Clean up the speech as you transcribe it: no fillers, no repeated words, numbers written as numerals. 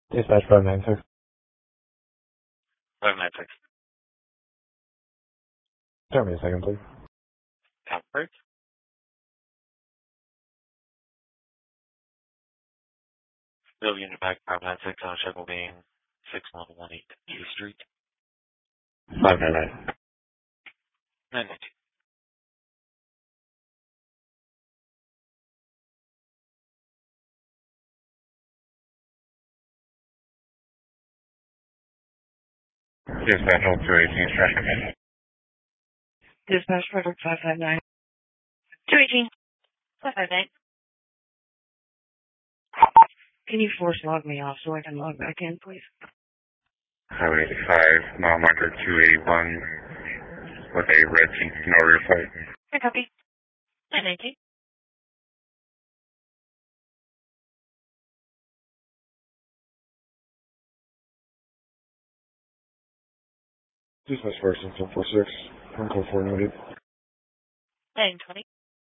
Dispatch 596. 596. Tell me a second, please. Comfort. Bill Unit Back 596 on Shekel Bean 6118 E Street. 599. 992. Dispatch 218 traffic. Dispatch Frederick 559. 218. 559. Can you force log me off so I can log back in, please? Highway 85, mile marker 281 with a red Jeep, no rear sight. I copy. 919. Dispatch person 1046, from code 498. 920.